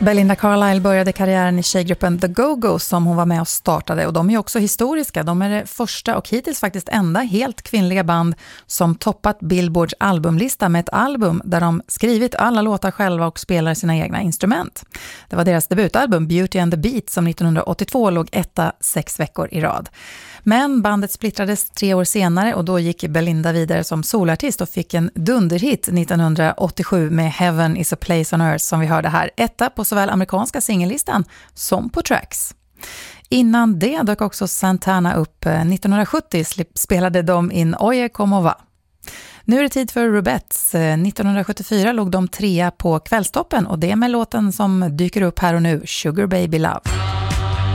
Belinda Carlisle började karriären i tjejgruppen The Go-Go som hon var med och startade, och de är också historiska. De är det första och hittills faktiskt enda helt kvinnliga band som toppat Billboards albumlista med ett album där de skrivit alla låtar själva och spelar sina egna instrument. Det var deras debutalbum Beauty and the Beat som 1982 låg 6 veckor i rad. Men bandet splittrades 3 år senare och då gick Belinda vidare som solartist och fick en dunderhit 1987 med Heaven is a place on earth som vi hörde här. 1 på såväl amerikanska singellistan som på Tracks. Innan det dök också Santana upp. 1970 spelade de in Oye Como Va. Nu är det tid för Rubettes. 1974 låg de 3 på Kvällstoppen och det med låten som dyker upp här och nu, Sugar Baby Love.